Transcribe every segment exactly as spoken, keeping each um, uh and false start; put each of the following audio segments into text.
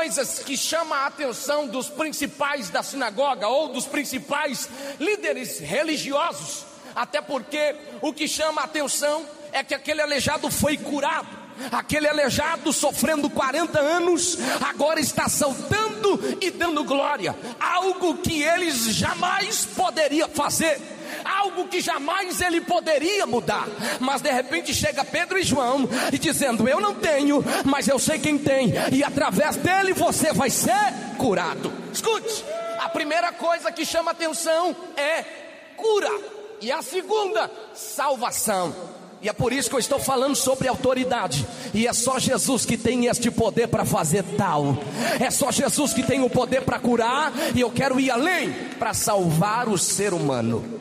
coisas que chamam a atenção dos principais da sinagoga ou dos principais líderes religiosos, até porque o que chama a atenção é que aquele aleijado foi curado. Aquele aleijado sofrendo quarenta anos, agora está saltando e dando glória, algo que eles jamais poderiam fazer, algo que jamais ele poderia mudar. Mas de repente chega Pedro e João e dizendo: eu não tenho, mas eu sei quem tem, e através dele você vai ser curado. Escute, a primeira coisa que chama atenção é cura, e a segunda, salvação. E é por isso que eu estou falando sobre autoridade. E é só Jesus que tem este poder para fazer tal. É só Jesus que tem o poder para curar. E eu quero ir além, para salvar o ser humano.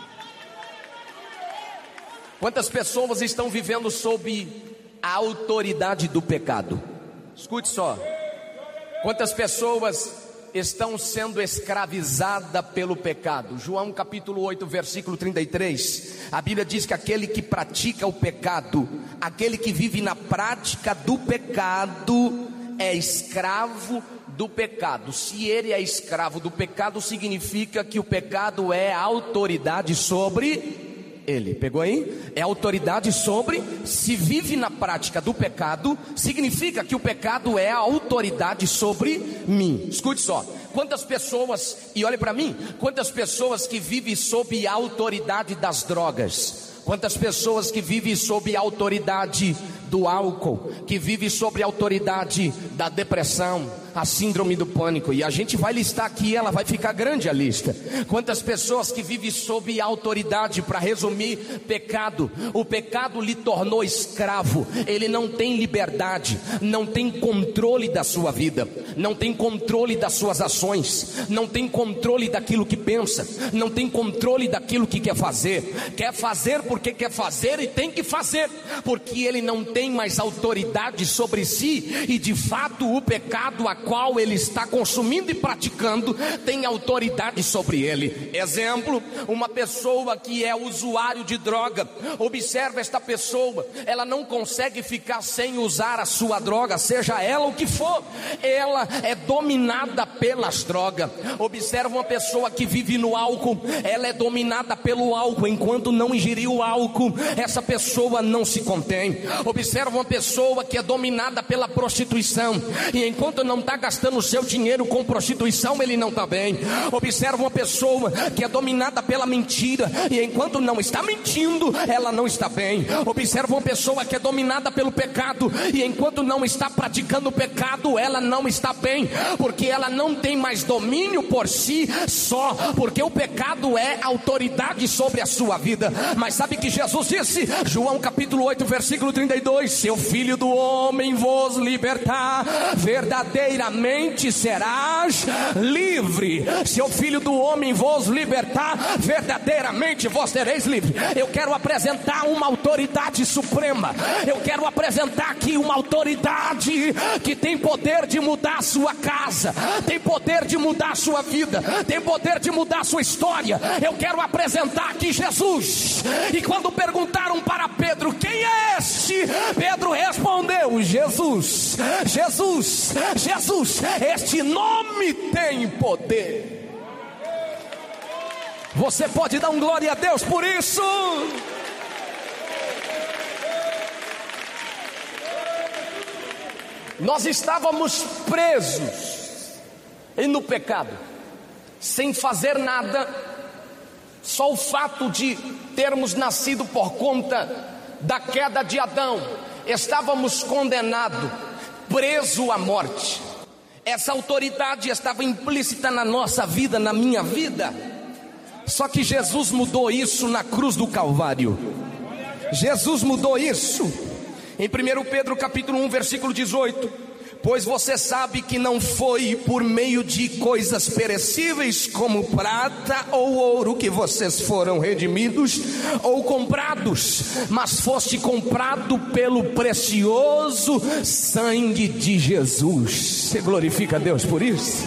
Quantas pessoas estão vivendo sob a autoridade do pecado? Escute só. Quantas pessoas estão sendo escravizadas pelo pecado? João capítulo oito, versículo trinta e três, a Bíblia diz que aquele que pratica o pecado, aquele que vive na prática do pecado, é escravo do pecado. Se ele é escravo do pecado, significa que o pecado é autoridade sobre ele. Pegou aí? É autoridade sobre. Se vive na prática do pecado, significa que o pecado é a autoridade sobre mim. Escute só. Quantas pessoas, e olhe para mim, quantas pessoas que vivem sob a autoridade das drogas, quantas pessoas que vivem sob a autoridade do álcool, que vivem sob a autoridade da depressão, a síndrome do pânico, e a gente vai listar aqui, ela vai ficar grande a lista. Quantas pessoas que vivem sob a autoridade, para resumir, pecado. O pecado lhe tornou escravo, ele não tem liberdade, não tem controle da sua vida, não tem controle das suas ações, não tem controle daquilo que pensa, não tem controle daquilo que quer fazer. Quer fazer porque quer fazer e tem que fazer, porque ele não tem mais autoridade sobre si, e de fato o pecado a qual ele está consumindo e praticando tem autoridade sobre ele. Exemplo, uma pessoa que é usuário de droga. Observa esta pessoa, ela não consegue ficar sem usar a sua droga, seja ela o que for, ela é dominada pelas drogas. Observa uma pessoa que vive no álcool, ela é dominada pelo álcool. Enquanto não ingerir o álcool, essa pessoa não se contém. Observa uma pessoa que é dominada pela prostituição, e enquanto não está gastando o seu dinheiro com prostituição, ele não está bem. Observa uma pessoa que é dominada pela mentira, e enquanto não está mentindo, ela não está bem. Observa uma pessoa que é dominada pelo pecado, e enquanto não está praticando o pecado, ela não está bem, porque ela não tem mais domínio por si só, porque o pecado é autoridade sobre a sua vida. Mas sabe que Jesus disse, João capítulo oito, versículo trinta e dois, se o Filho do Homem vos libertar, verdadeiramente serás livre. Se o Filho do Homem vos libertar, verdadeiramente vós sereis livre. Eu quero apresentar uma autoridade suprema. Eu quero apresentar aqui uma autoridade que tem poder de mudar a sua casa, tem poder de mudar a sua vida, tem poder de mudar a sua história. Eu quero apresentar aqui Jesus. E quando perguntaram para Pedro, quem é este? Pedro respondeu, Jesus, Jesus, Jesus, este nome tem poder. Você pode dar um glória a Deus por isso? Nós estávamos presos e no pecado, sem fazer nada, só o fato de termos nascido por conta da queda de Adão, estávamos condenados, presos à morte. Essa autoridade estava implícita na nossa vida, na minha vida. Só que Jesus mudou isso na cruz do Calvário. Jesus mudou isso. Em primeiro Pedro capítulo um, versículo dezoito, pois você sabe que não foi por meio de coisas perecíveis como prata ou ouro que vocês foram redimidos ou comprados, mas foste comprado pelo precioso sangue de Jesus. Você glorifica a Deus por isso?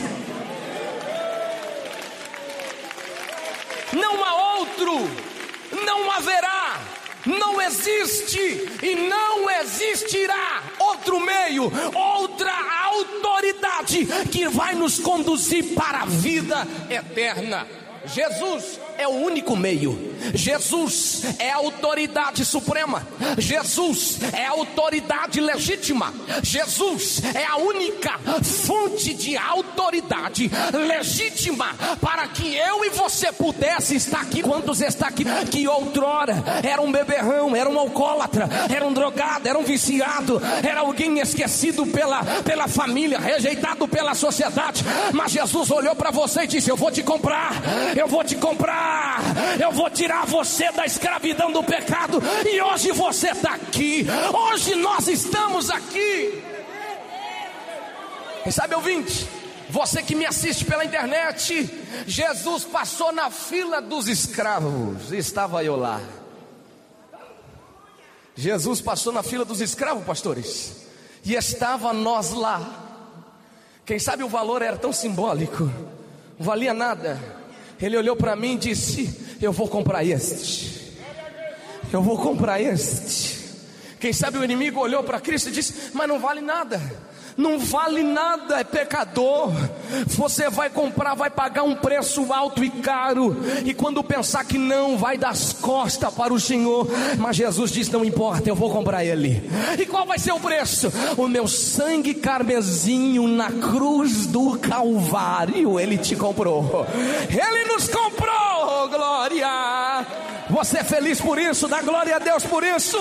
Não há outro, não haverá, não existe e não existirá outro meio, outra autoridade autoridade que vai nos conduzir para a vida eterna. Jesus é o único meio. Jesus é a autoridade suprema. Jesus é a autoridade legítima. Jesus é a única fonte de autoridade legítima para que eu e você pudesse estar aqui. Quantos está aqui que outrora era um beberrão, era um alcoólatra, era um drogado, era um viciado, era alguém esquecido pela, pela família, rejeitado pela sociedade, mas Jesus olhou para você e disse: eu vou te comprar, eu vou te comprar, eu vou tirar você da escravidão do pecado. E hoje você está aqui, hoje nós estamos aqui. Quem sabe, ouvinte, você que me assiste pela internet, Jesus passou na fila dos escravos, estava eu lá. Jesus passou na fila dos escravos, pastores, e estava nós lá. Quem sabe o valor era tão simbólico, não valia nada. Ele olhou para mim e disse: eu vou comprar este, eu vou comprar este. Quem sabe o inimigo olhou para Cristo e disse: mas não vale nada, não vale nada, é pecador. Você vai comprar, vai pagar um preço alto e caro, e quando pensar que não, vai dar as costas para o Senhor. Mas Jesus diz: não importa, eu vou comprar ele. E qual vai ser o preço? O meu sangue carmesinho na cruz do Calvário. Ele te comprou, ele nos comprou. Glória! Você é feliz por isso? Dá glória a Deus por isso.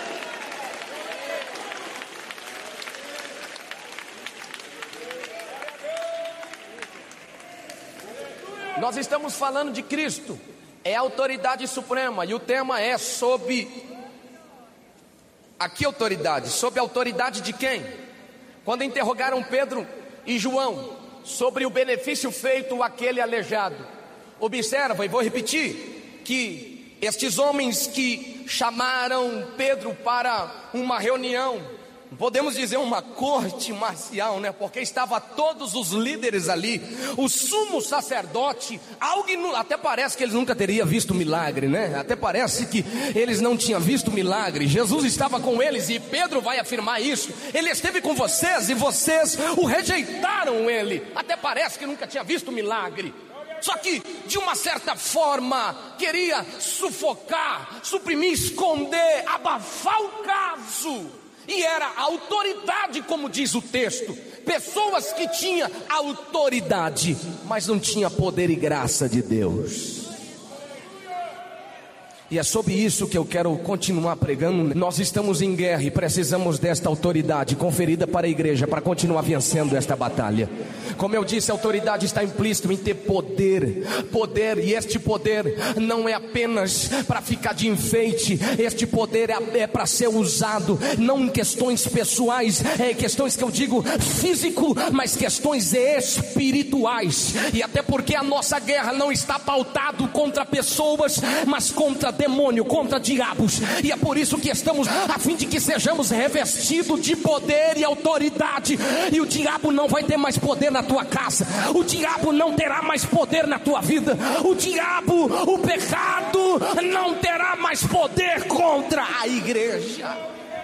Nós estamos falando de Cristo, é a autoridade suprema, e o tema é sobre, aqui autoridade, sobre a autoridade de quem? Quando interrogaram Pedro e João sobre o benefício feito àquele aleijado, observa, e vou repetir, que estes homens que chamaram Pedro para uma reunião, podemos dizer uma corte marcial, né? Porque estava todos os líderes ali, o sumo sacerdote, algo até parece que eles nunca teriam visto milagre, né? Até parece que eles não tinham visto milagre. Jesus estava com eles, e Pedro vai afirmar isso: ele esteve com vocês e vocês o rejeitaram ele. Até parece que nunca tinha visto milagre. Só que, de uma certa forma, queria sufocar, suprimir, esconder, abafar o caso. E era autoridade, como diz o texto, pessoas que tinham autoridade, mas não tinha poder e graça de Deus. E é sobre isso que eu quero continuar pregando. Nós estamos em guerra e precisamos desta autoridade conferida para a igreja para continuar vencendo esta batalha. Como eu disse, a autoridade está implícito em ter poder, poder, e este poder não é apenas para ficar de enfeite. Este poder é, é para ser usado, não em questões pessoais, é questões que eu digo físico, mas questões espirituais. E até porque a nossa guerra não está pautado contra pessoas, mas contra demônio, contra diabos. E é por isso que estamos, a fim de que sejamos revestidos de poder e autoridade. E o diabo não vai ter mais poder na tua casa, o diabo não terá mais poder na tua vida, o diabo, o pecado não terá mais poder contra a igreja.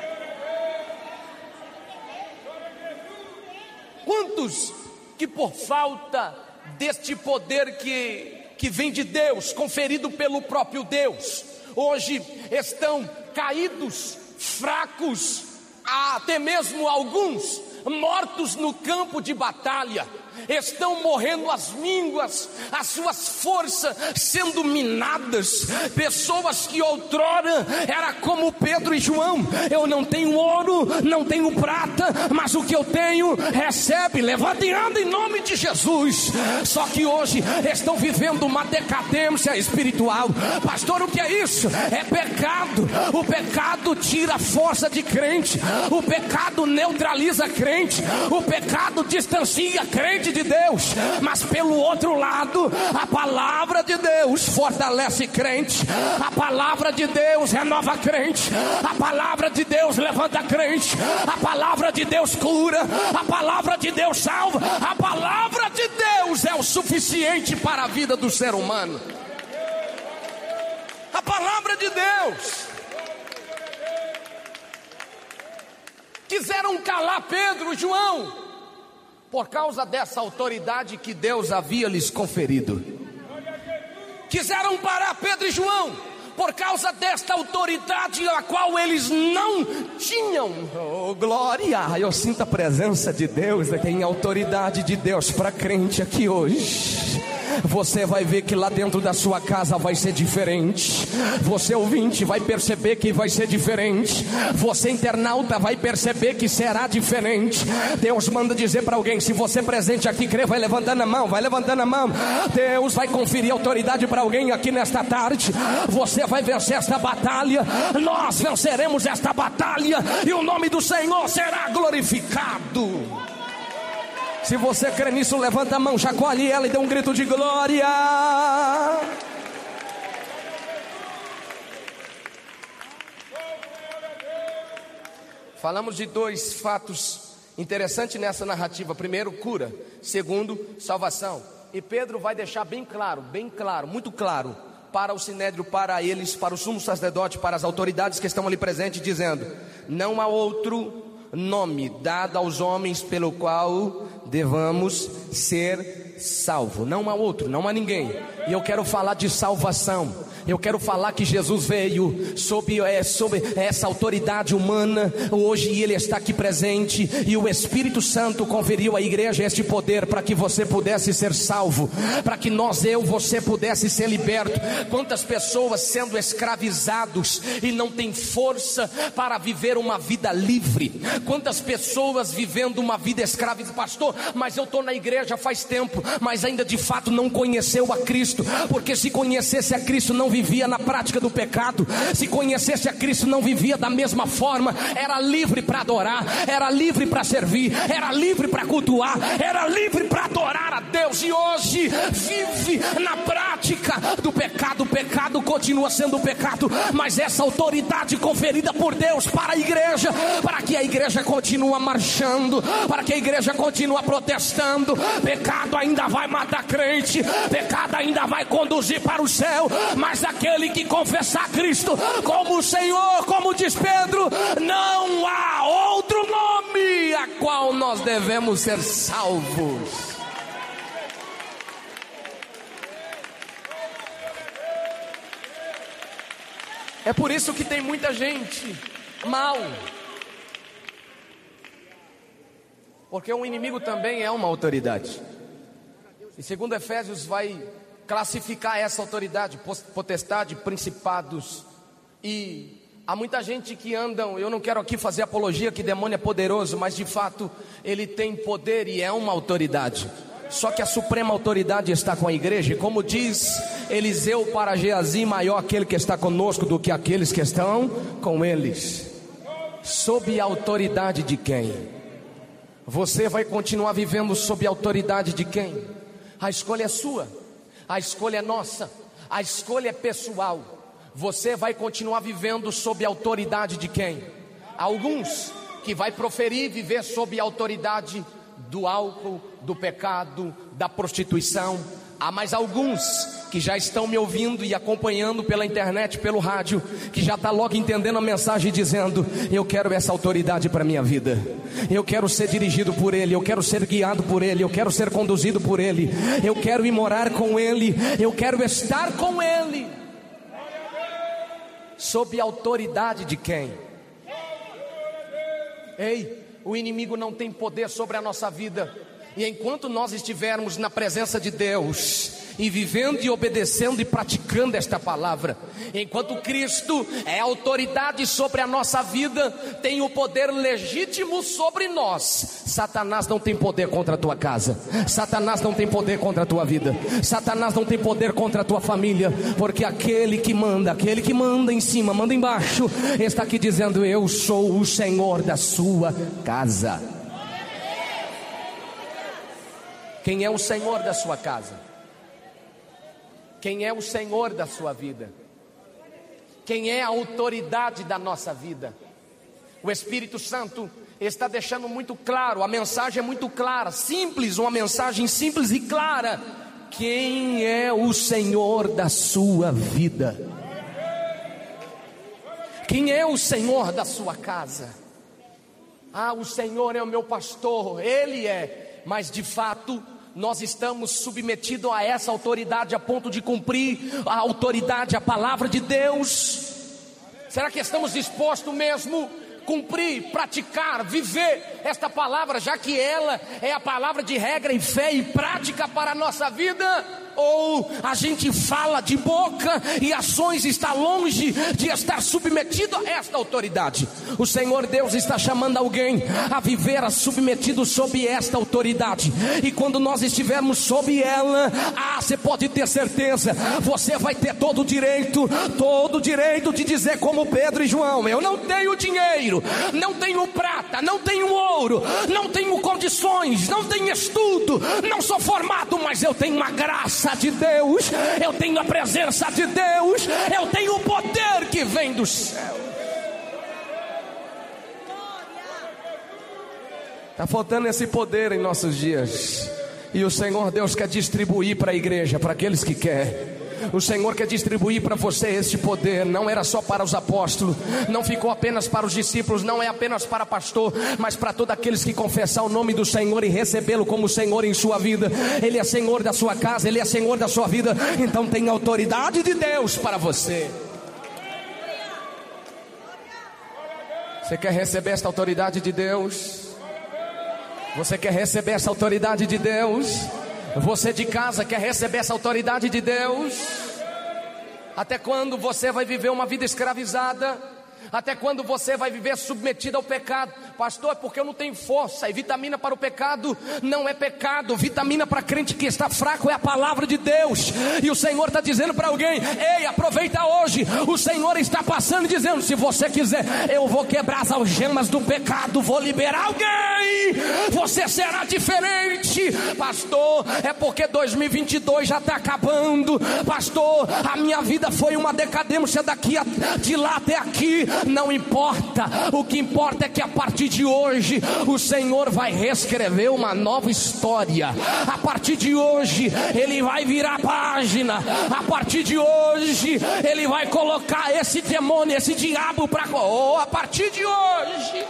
Quantos que por falta deste poder que, que vem de Deus, conferido pelo próprio Deus, hoje estão caídos, fracos, até mesmo alguns mortos no campo de batalha, estão morrendo as mínguas, as suas forças sendo minadas. Pessoas que outrora era como Pedro e João: eu não tenho ouro, não tenho prata, mas o que eu tenho recebe, levanta e anda em nome de Jesus. Só que hoje estão vivendo uma decadência espiritual. Pastor, o que é isso? É pecado. O pecado tira a força de crente, o pecado neutraliza crente, o pecado distancia crente de Deus. Mas pelo outro lado, a palavra de Deus fortalece crente, a palavra de Deus renova crente, a palavra de Deus levanta crente, a palavra de Deus cura, a palavra de Deus salva, a palavra de Deus é o suficiente para a vida do ser humano. A palavra de Deus. Quiseram calar Pedro e João, por causa dessa autoridade que Deus havia lhes conferido. Quiseram parar Pedro e João por causa desta autoridade a qual eles não tinham. Oh, glória! Eu sinto a presença de Deus. Tem autoridade de Deus para crente aqui hoje. Você vai ver que lá dentro da sua casa vai ser diferente. Você ouvinte vai perceber que vai ser diferente. Você internauta vai perceber que será diferente. Deus manda dizer para alguém: se você presente aqui crê, vai levantando a mão, vai levantando a mão. Deus vai conferir autoridade para alguém aqui nesta tarde. Você vai vencer esta batalha. Nós venceremos esta batalha e o nome do Senhor será glorificado. Se você crê nisso, levanta a mão, chacoalhe ela e dê um grito de glória. Falamos de dois fatos interessantes nessa narrativa. Primeiro, cura. Segundo, salvação. E Pedro vai deixar bem claro, bem claro, muito claro, para o sinédrio, para eles, para o sumo sacerdote, para as autoridades que estão ali presentes, dizendo: não há outro nome dado aos homens pelo qual devamos ser salvos. Não há outro, não há ninguém. E eu quero falar de salvação. Eu quero falar que Jesus veio sob, é, sob essa autoridade humana. Hoje Ele está aqui presente, e o Espírito Santo conferiu à igreja este poder para que você pudesse ser salvo, para que nós, eu, você pudesse ser liberto. Quantas pessoas sendo escravizados e não tem força para viver uma vida livre? Quantas pessoas vivendo uma vida escravizada? Pastor, mas eu estou na igreja faz tempo, mas ainda de fato não conheceu a Cristo. Porque se conhecesse a Cristo, não vivia na prática do pecado. Se conhecesse a Cristo, não vivia da mesma forma. Era livre para adorar, era livre para servir, era livre para cultuar, era livre para adorar a Deus. E hoje vive na prática do pecado. O pecado continua sendo pecado, mas essa autoridade conferida por Deus para a igreja, para que a igreja continue marchando, para que a igreja continue protestando. Pecado ainda vai matar crente, pecado ainda vai conduzir para o céu, mas aquele que confessar Cristo como o Senhor, como diz Pedro, não há outro nome a qual nós devemos ser salvos. É por isso que tem muita gente mal, porque o inimigo também é uma autoridade. E segundo Efésios vai classificar essa autoridade, potestade, principados. E há muita gente que andam, eu não quero aqui fazer apologia que demônio é poderoso, mas de fato ele tem poder e é uma autoridade. Só que a suprema autoridade está com a igreja. E como diz Eliseu para Geazi: maior aquele que está conosco do que aqueles que estão com eles. Sob a autoridade de quem? Você vai continuar vivendo sob a autoridade de quem? A escolha é sua, a escolha é nossa, a escolha é pessoal. Você vai continuar vivendo sob a autoridade de quem? Alguns que vai proferir viver sob a autoridade do álcool, do pecado, da prostituição. Há mais alguns que já estão me ouvindo e acompanhando pela internet, pelo rádio, que já está logo entendendo a mensagem, dizendo: eu quero essa autoridade para a minha vida, eu quero ser dirigido por Ele, eu quero ser guiado por Ele, eu quero ser conduzido por Ele, eu quero ir morar com Ele, eu quero estar com Ele. Sob a autoridade de quem? Ei, o inimigo não tem poder sobre a nossa vida. E enquanto nós estivermos na presença de Deus, e vivendo e obedecendo e praticando esta palavra, enquanto Cristo é autoridade sobre a nossa vida, tem o poder legítimo sobre nós, Satanás não tem poder contra a tua casa, Satanás não tem poder contra a tua vida, Satanás não tem poder contra a tua família, porque aquele que manda, aquele que manda em cima, manda embaixo, está aqui dizendo: eu sou o Senhor da sua casa. Quem é o Senhor da sua casa? Quem é o Senhor da sua vida? Quem é a autoridade da nossa vida? O Espírito Santo está deixando muito claro, a mensagem é muito clara, simples, uma mensagem simples e clara. Quem é o Senhor da sua vida? Quem é o Senhor da sua casa? Ah, o Senhor é o meu pastor, Ele é. mas de fato nós estamos submetidos a essa autoridade a ponto de cumprir a autoridade, a palavra de Deus? Será que estamos dispostos mesmo a cumprir, praticar, viver esta palavra, já que ela é a palavra de regra e fé e prática para a nossa vida? Ou a gente fala de boca e ações está longe de estar submetido a esta autoridade? O Senhor Deus está chamando alguém a viver a submetido sob esta autoridade, e quando nós estivermos sob ela, ah, você pode ter certeza, você vai ter todo o direito, todo o direito de dizer como Pedro e João: eu não tenho dinheiro, não tenho prata, não tenho ouro, não tenho condições, não tenho estudo, não sou formado, mas eu tenho uma graça de Deus, eu tenho a presença de Deus, eu tenho o poder que vem do céu. Está faltando esse poder em nossos dias, e o Senhor Deus quer distribuir para a igreja, para aqueles que querem. O Senhor quer distribuir para você este poder. Não era só para os apóstolos, não ficou apenas para os discípulos, não é apenas para pastor, mas para todos aqueles que confessar o nome do Senhor e recebê-lo como Senhor em sua vida. Ele é Senhor da sua casa, Ele é Senhor da sua vida. Então tem autoridade de Deus para você. Você quer receber esta autoridade de Deus? Você quer receber essa autoridade de Deus? Você de casa quer receber essa autoridade de Deus? Até quando você vai viver uma vida escravizada? Até quando você vai viver submetido ao pecado? Pastor, é porque eu não tenho força. E vitamina para o pecado não é pecado. Vitamina para crente que está fraco é a palavra de Deus. E o Senhor está dizendo para alguém: ei, aproveita hoje. O Senhor está passando e dizendo: se você quiser, eu vou quebrar as algemas do pecado, vou liberar alguém. Você será diferente. Pastor, é porque dois mil e vinte e dois já está acabando. Pastor, a minha vida foi uma decadência daqui a, de lá até aqui. Não importa, o que importa é que a partir de hoje o Senhor vai reescrever uma nova história. A partir de hoje Ele vai virar a página. A partir de hoje Ele vai colocar esse demônio, esse diabo para... Oh, a partir de hoje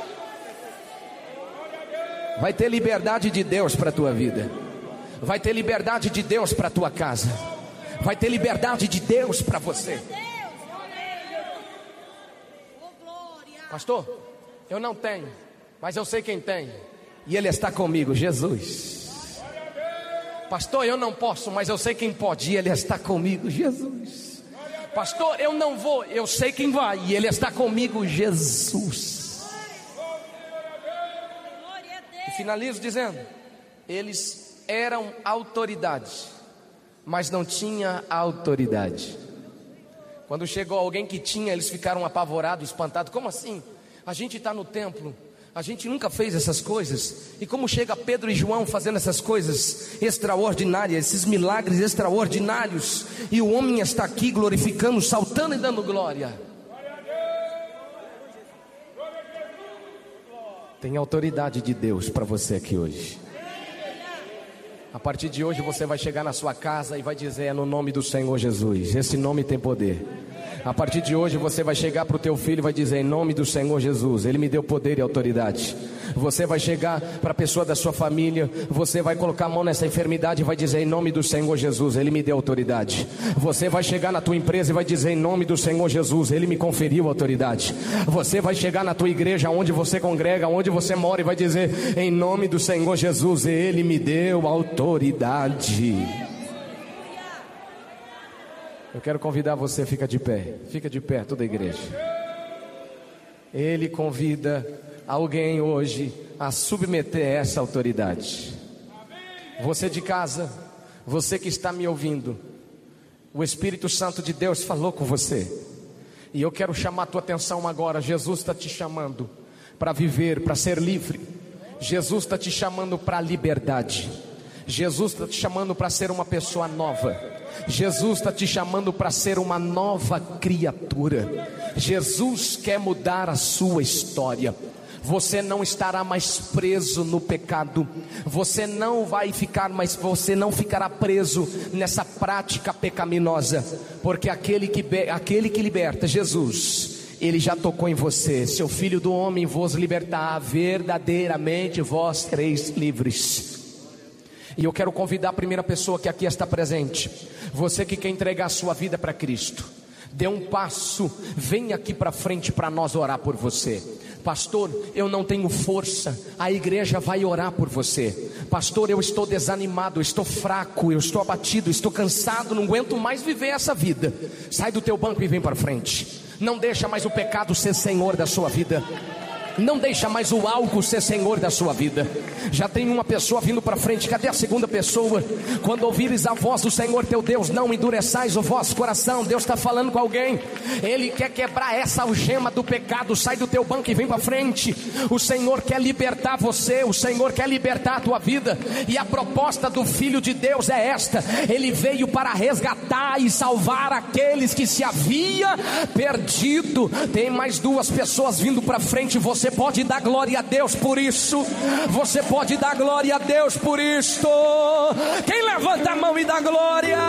vai ter liberdade de Deus para a tua vida. Vai ter liberdade de Deus para a tua casa. Vai ter liberdade de Deus para você. Pastor, eu não tenho, mas eu sei quem tem, e Ele está comigo, Jesus. Pastor, eu não posso, mas eu sei quem pode, e Ele está comigo, Jesus. Pastor, eu não vou, eu sei quem vai, e Ele está comigo, Jesus. E finalizo dizendo: eles eram autoridade, mas não tinha autoridade. Quando chegou alguém que tinha, eles ficaram apavorados, espantados. Como assim? A gente está no templo, a gente nunca fez essas coisas. E como chega Pedro e João fazendo essas coisas extraordinárias, esses milagres extraordinários, e o homem está aqui glorificando, saltando e dando glória. Tem autoridade de Deus para você aqui hoje. A partir de hoje você vai chegar na sua casa e vai dizer: é no nome do Senhor Jesus, esse nome tem poder. A partir de hoje você vai chegar para o teu filho e vai dizer: em nome do Senhor Jesus, Ele me deu poder e autoridade. Você vai chegar para a pessoa da sua família, você vai colocar a mão nessa enfermidade e vai dizer: em nome do Senhor Jesus, Ele me deu autoridade. Você vai chegar na tua empresa e vai dizer: em nome do Senhor Jesus, Ele me conferiu autoridade. Você vai chegar na tua igreja, onde você congrega, onde você mora, e vai dizer: em nome do Senhor Jesus, Ele me deu autoridade. Eu quero convidar você, fica de pé, fica de pé toda a igreja. Ele convida alguém hoje a submeter essa autoridade. Você de casa, você que está me ouvindo, o Espírito Santo de Deus falou com você, e eu quero chamar a tua atenção agora. Jesus está te chamando para viver, para ser livre. Jesus está te chamando para a liberdade. Jesus está te chamando para ser uma pessoa nova. Jesus está te chamando para ser uma nova criatura. Jesus quer mudar a sua história. Você não estará mais preso no pecado. Você não vai ficar mais, você não ficará preso nessa prática pecaminosa, porque aquele que, aquele que liberta, Jesus, Ele já tocou em você. Seu Filho do homem vos libertar, verdadeiramente vós sereis livres. E eu quero convidar a primeira pessoa que aqui está presente, você que quer entregar a sua vida para Cristo, dê um passo, vem aqui para frente para nós orar por você. Pastor, eu não tenho força, a igreja vai orar por você. Pastor, eu estou desanimado, eu estou fraco, eu estou abatido, estou cansado, não aguento mais viver essa vida. Sai do teu banco e vem para frente. Não deixa mais o pecado ser senhor da sua vida. Não deixa mais o álcool ser senhor da sua vida. Já tem uma pessoa vindo para frente. Cadê a segunda pessoa? Quando ouvires a voz do Senhor teu Deus, não endureçais o vosso coração. Deus está falando com alguém. Ele quer quebrar essa algema do pecado. Sai do teu banco e vem para frente. O Senhor quer libertar você. O Senhor quer libertar a tua vida. E a proposta do Filho de Deus é esta: Ele veio para resgatar e salvar aqueles que se havia perdido. Tem mais duas pessoas vindo para frente. Você Você pode dar glória a Deus por isso. Você pode dar glória a Deus por isto. Quem levanta a mão e dá glória?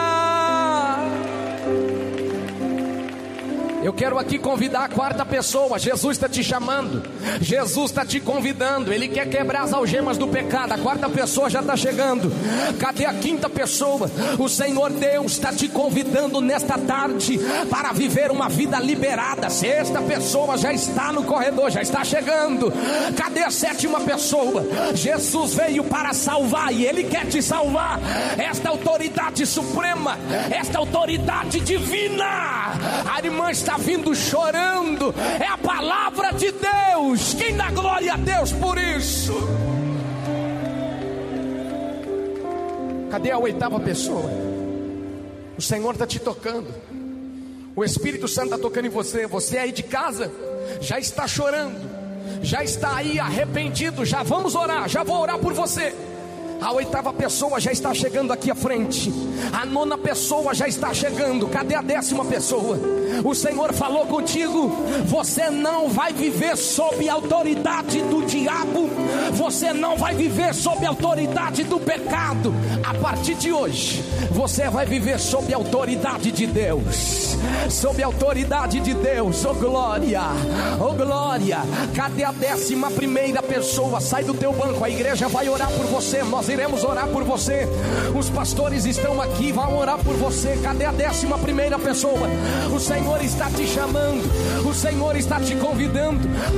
Eu quero aqui convidar a quarta pessoa. Jesus está te chamando, Jesus está te convidando. Ele quer quebrar as algemas do pecado. A quarta pessoa já está chegando. Cadê a quinta pessoa? O Senhor Deus está te convidando nesta tarde para viver uma vida liberada. Sexta pessoa já está no corredor, já está chegando. Cadê a sétima pessoa? Jesus veio para salvar e Ele quer te salvar. Esta autoridade suprema, esta autoridade divina. A irmã está vindo chorando. É a palavra de Deus. Quem dá glória a Deus por isso? Cadê a oitava pessoa? O Senhor está te tocando. O Espírito Santo está tocando em você. Você aí de casa já está chorando, já está aí arrependido. Já vamos orar, já vou orar por você. A oitava pessoa já está chegando aqui à frente. A nona pessoa já está chegando. Cadê a décima pessoa? O Senhor falou contigo. Você não vai viver sob a autoridade do diabo. Você não vai viver sob a autoridade do pecado. A partir de hoje, você vai viver sob a autoridade de Deus. Sob a autoridade de Deus. Oh glória, oh glória. Cadê a décima primeira pessoa? Sai do teu banco, a igreja vai orar por você. Nós iremos orar por você. Os pastores estão aqui, vão orar por você. Cadê a décima primeira pessoa? O Senhor está te chamando, o Senhor está te convidando.